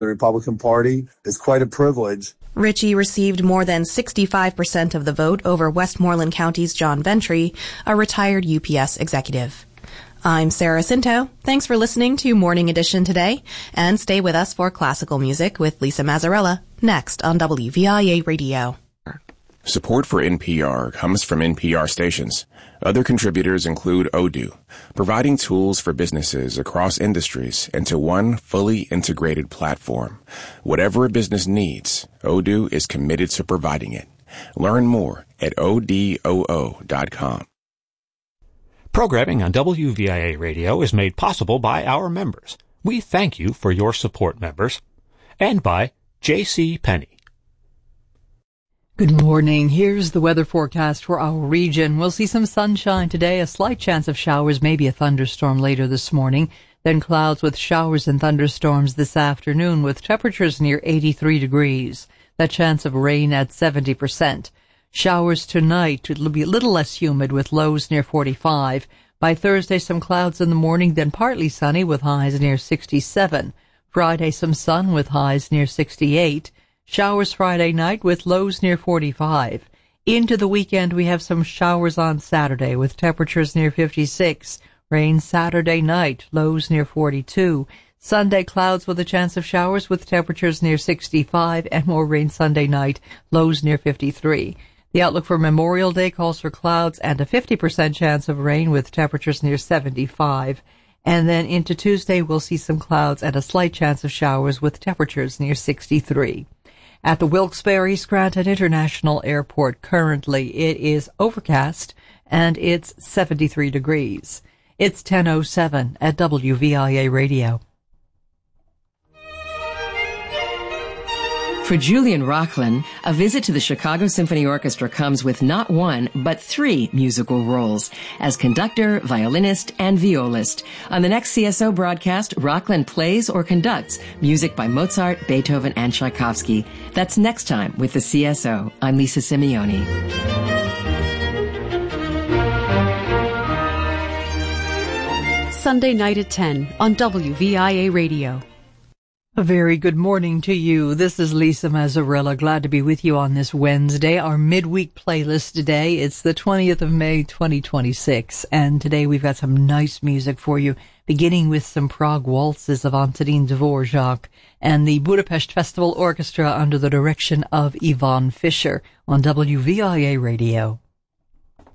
the Republican Party is quite a privilege. Ritchie received more than 65% of the vote over Westmoreland County's John Ventry, a retired UPS executive. I'm Sarah Cinto. Thanks for listening to Morning Edition today, and stay with us for classical music with Lisa Mazzarella next on WVIA Radio. Support for NPR comes from NPR stations. Other contributors include Odoo, providing tools for businesses across industries into one fully integrated platform. Whatever a business needs, Odoo is committed to providing it. Learn more at odoo.com. Programming on WVIA Radio is made possible by our members. We thank you for your support, members. And by J.C. Penney. Good morning. Here's the weather forecast for our region. We'll see some sunshine today, a slight chance of showers, maybe a thunderstorm later this morning, then clouds with showers and thunderstorms this afternoon with temperatures near 83 degrees. That chance of rain at 70%. Showers tonight. It'll be a little less humid with lows near 45. By Thursday, some clouds in the morning, then partly sunny with highs near 67. Friday, some sun with highs near 68. Showers Friday night with lows near 45. Into the weekend, we have some showers on Saturday with temperatures near 56. Rain Saturday night, lows near 42. Sunday, clouds with a chance of showers with temperatures near 65 and more rain Sunday night, lows near 53. The outlook for Memorial Day calls for clouds and a 50% chance of rain with temperatures near 75. And then into Tuesday, we'll see some clouds and a slight chance of showers with temperatures near 63. At the Wilkes-Barre Scranton International Airport, currently it is overcast and it's 73 degrees. It's 10:07 at WVIA Radio. For Julian Rocklin, a visit to the Chicago Symphony Orchestra comes with not one, but 3 musical roles as conductor, violinist, and violist. On the next CSO broadcast, Rocklin plays or conducts music by Mozart, Beethoven, and Tchaikovsky. That's next time with the CSO. I'm Lisa Simeone. Sunday night at 10 on WVIA Radio. A very good morning to you. This is Lisa Mazzarella. Glad to be with you on this Wednesday, our midweek playlist today. It's the 20th of May, 2026, and today we've got some nice music for you, beginning with some Prague waltzes of Antonín Dvorak and the Budapest Festival Orchestra under the direction of Ivan Fischer on WVIA Radio.